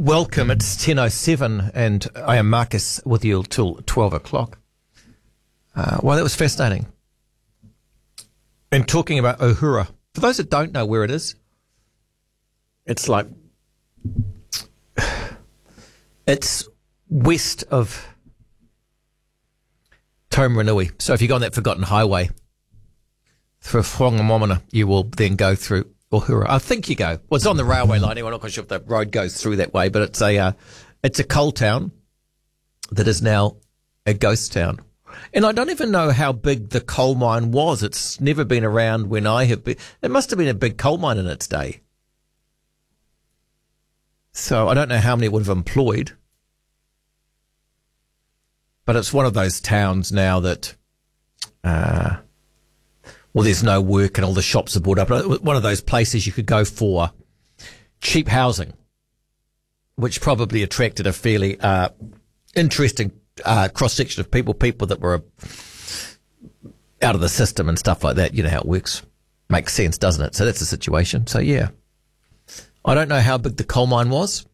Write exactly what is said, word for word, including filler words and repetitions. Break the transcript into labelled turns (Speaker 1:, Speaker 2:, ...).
Speaker 1: Welcome. It's ten oh seven and I am Marcus with you till twelve o'clock. Uh, well, that was fascinating. And talking about Ohura, for those that don't know where it is, it's like, it's west of Taumarunui. So if you go on that forgotten highway through Whangamomona, you will then go through Ohura. I think you go. Well, it's on the railway line. I'm not quite sure if the road goes through that way, but it's a uh, it's a coal town that is now a ghost town. And I don't even know how big the coal mine was. It's never been around when I have been. It must have been a big coal mine in its day. So I don't know how many it would have employed. But it's one of those towns now that, uh, well, there's no work and all the shops are bought up. One of those places you could go for cheap housing, which probably attracted a fairly uh, interesting uh, cross-section of people, people that were out of the system and stuff like that. You know how it works. Makes sense, doesn't it? So that's the situation. So, yeah. I don't know how big the coal mine was.